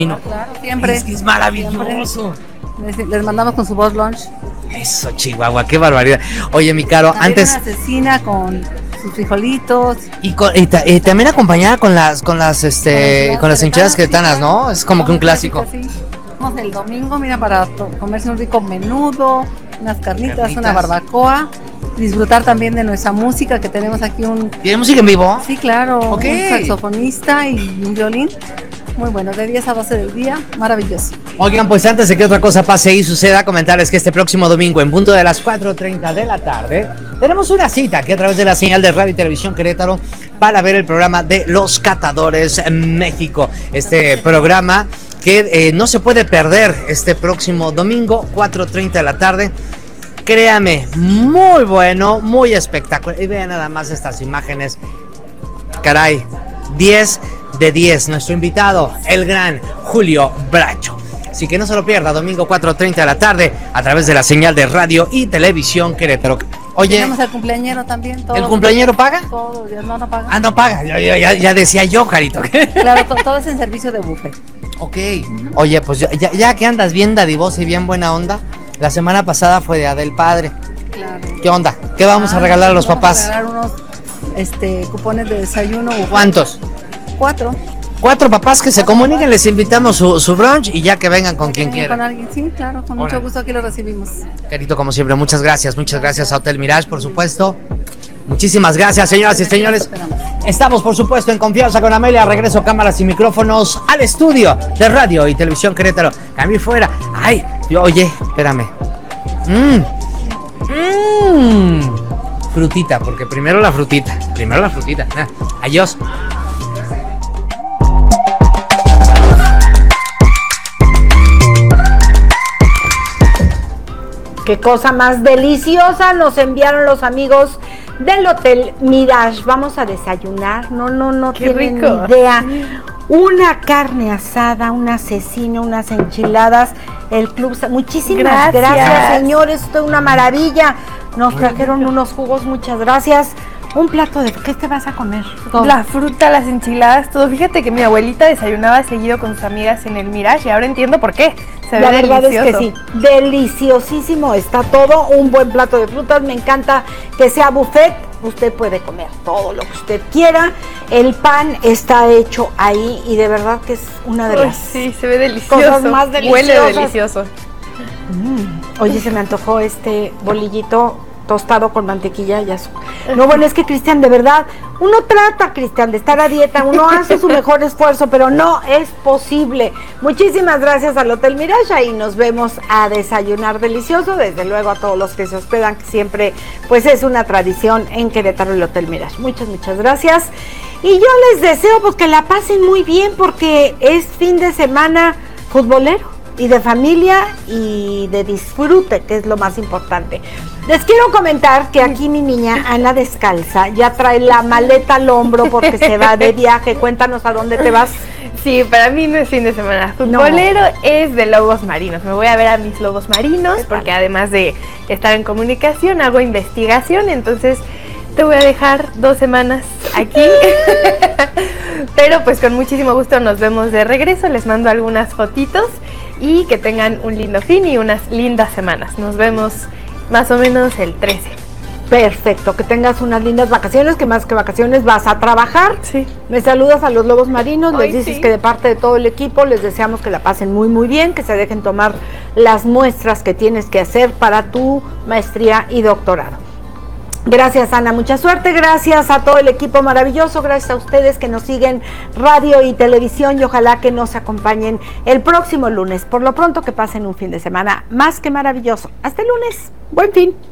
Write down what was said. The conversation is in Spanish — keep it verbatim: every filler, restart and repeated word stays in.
No, claro, siempre. Es, es maravilloso. Siempre. Les mandamos con su voz lunch. Eso, Chihuahua, qué barbaridad. Oye, mi Caro, también antes... una asesina con sus frijolitos. Y, con, y, ta, y también acompañada con las con las este con las enchiladas queretanas, ¿no? Es como que un clásico. Sí. Vamos el domingo, mira, para to- comerse un rico menudo, unas carnitas, carnitas, una barbacoa. Disfrutar también de nuestra música, que tenemos aquí un... ¿Tiene música en vivo? Sí, claro, okay. Un saxofonista y un violín. Muy bueno, de diez a doce del día, maravilloso. Oigan, pues antes de que otra cosa pase y suceda, comentarles que este próximo domingo, en punto de las cuatro treinta de la tarde, tenemos una cita aquí a través de la señal de Radio y Televisión Querétaro para ver el programa de Los Catadores México. Este programa que eh, no se puede perder este próximo domingo, cuatro treinta de la tarde. Créame, muy bueno, muy espectacular. Y vean nada más estas imágenes. Caray, diez de diez. Nuestro invitado, el gran Julio Bracho. Así que no se lo pierda, domingo cuatro treinta de la tarde, a través de la señal de Radio y Televisión Querétaro. Oye, tenemos al cumpleañero también. ¿El cumpleañero paga? Todo, no, no paga. Ah, no paga. Ya, ya, ya decía yo, Carito. Claro, to, todo es en servicio de buffet. Ok. Oye, pues ya, ya que andas bien dadivosa y bien buena onda, la semana pasada fue Día del Padre. Claro. ¿Qué onda? ¿Qué vamos ah, a regalar a los vamos papás? Vamos a regalar unos este, cupones de desayuno. Buffet. ¿Cuántos? Cuatro. Cuatro papás que se comuniquen, les invitamos su, su brunch y ya que vengan con quien quieran. Con alguien, sí, claro, con mucho gusto aquí lo recibimos. Carito, como siempre, muchas gracias, muchas gracias a Hotel Mirage, por supuesto. Muchísimas gracias, señoras y señores. Estamos, por supuesto, en confianza con Amelia. Regreso cámaras y micrófonos al estudio de Radio y Televisión Querétaro. A mí fuera. Ay, oye, espérame. Mmm. Mmm. Frutita, porque primero la frutita. Primero la frutita. Ah, adiós. Qué cosa más deliciosa nos enviaron los amigos del Hotel Mirage. Vamos a desayunar. No, no, no Qué tienen rico. idea. Una carne asada, una cecina, unas enchiladas. El club. Muchísimas gracias, gracias señores. Esto es una maravilla. Nos trajeron unos jugos. Muchas gracias. Un plato de... ¿Qué te vas a comer? Todo. La fruta, las enchiladas, todo. Fíjate que mi abuelita desayunaba seguido con sus amigas en el Mirage y ahora entiendo por qué. Se La ve verdad delicioso. es que sí, deliciosísimo está todo, un buen plato de frutas, me encanta que sea buffet, usted puede comer todo lo que usted quiera, el pan está hecho ahí y de verdad que es una de Uy, las sí, se ve delicioso, cosas más deliciosas. Huele delicioso. Mm. Oye, se me antojó este bolillito tostado con mantequilla y azúcar. No, bueno, es que Cristian, de verdad, uno trata, Cristian, de estar a dieta, uno hace su mejor esfuerzo, pero no es posible. Muchísimas gracias al Hotel Mirage y nos vemos a desayunar delicioso, desde luego a todos los que se hospedan, que siempre pues es una tradición en Querétaro el Hotel Mirage. Muchas, muchas gracias. Y yo les deseo pues que la pasen muy bien porque es fin de semana futbolero y de familia y de disfrute, que es lo más importante. Les quiero comentar que aquí mi niña Ana descalza ya trae la maleta al hombro porque se va de viaje. Cuéntanos a dónde te vas. Sí, para mí no es fin de semana futbolero, no. Es de lobos marinos. Me voy a ver a mis lobos marinos porque además de estar en comunicación hago investigación, entonces te voy a dejar dos semanas aquí. Pero pues con muchísimo gusto nos vemos de regreso, les mando algunas fotitos y que tengan un lindo fin y unas lindas semanas. Nos vemos más o menos el trece. Perfecto, que tengas unas lindas vacaciones, que más que vacaciones vas a trabajar. Sí. Me saludas a los lobos marinos, Ay, les dices sí. que de parte de todo el equipo les deseamos que la pasen muy muy bien, que se dejen tomar las muestras que tienes que hacer para tu maestría y doctorado. Gracias, Ana, mucha suerte, gracias a todo el equipo maravilloso, gracias a ustedes que nos siguen radio y televisión y ojalá que nos acompañen el próximo lunes. Por lo pronto que pasen un fin de semana más que maravilloso. Hasta el lunes, buen fin.